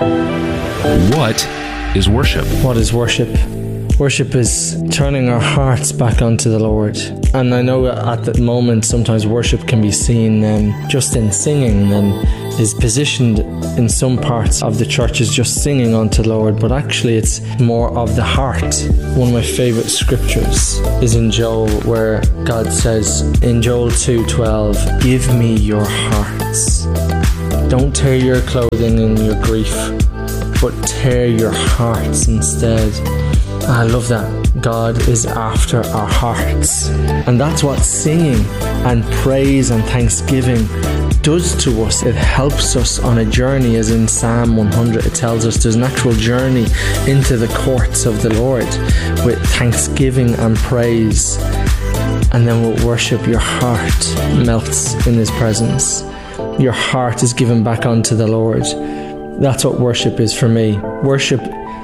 What is worship? What is worship? Worship is turning our hearts back onto the Lord. And I know at the moment sometimes worship can be seen just in singing, and is positioned in some parts of the church as just singing unto the Lord, but actually it's more of the heart. One of my favourite scriptures is in Joel, where God says in Joel 2:12, "Give me your hearts. Don't tear your clothing in your grief, but tear your hearts instead." I love that. God is after our hearts. And that's what singing and praise and thanksgiving does to us. It helps us on a journey, as in Psalm 100 it tells us there's an actual journey into the courts of the Lord with thanksgiving and praise. And then with worship, your heart melts in His presence. Your heart is given back unto the Lord. That's what worship is for me. Worship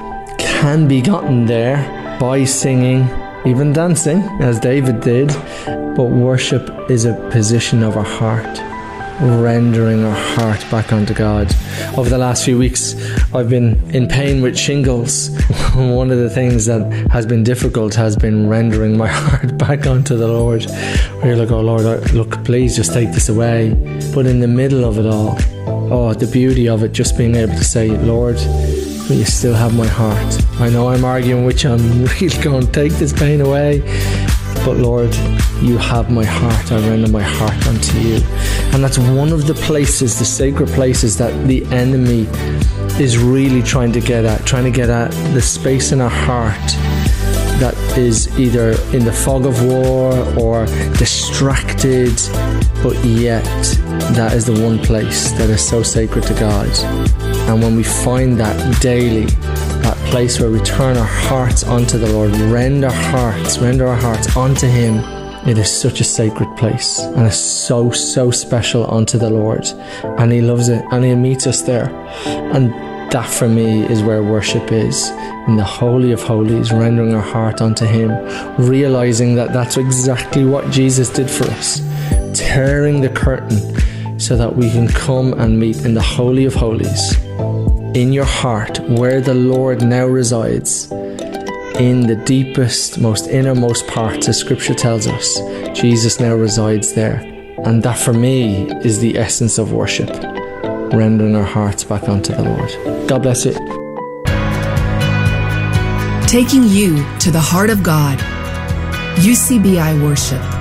can be gotten there by singing, even dancing, as David did. But worship is a position of our heart, rendering our heart back onto God. Over the last few weeks, I've been in pain with shingles. One of the things that has been difficult has been rendering my heart back onto the Lord. Where you're like, oh Lord, look, please just take this away. But in the middle of it all, oh, the beauty of it, just being able to say, Lord, but you still have my heart. I know I'm arguing with you, I'm really going to take this pain away, but Lord, you have my heart. I render my heart unto you. And that's one of the places, the sacred places, that the enemy is really trying to get at the space in our heart that is either in the fog of war or distracted, but yet that is the one place that is so sacred to God. And when we find that daily, that place where we turn our hearts onto the Lord, render our hearts unto Him, it is such a sacred place, and it's so special unto the Lord, and He loves it, and He meets us there. And that for me is where worship is, in the Holy of Holies, rendering our heart unto Him, realizing that that's exactly what Jesus did for us, tearing the curtain so that we can come and meet in the Holy of Holies, in your heart, where the Lord now resides, in the deepest, most innermost parts, as Scripture tells us. Jesus now resides there. And that for me is the essence of worship, rendering our hearts back unto the Lord. God bless you. Taking you to the heart of God. UCBI Worship.